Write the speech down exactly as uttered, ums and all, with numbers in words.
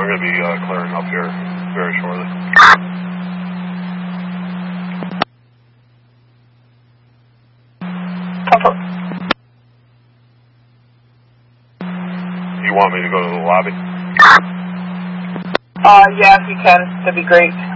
going to be uh, clearing up here very shortly. You want me to go to the lobby? Uh, yeah, if you can, that'd be great.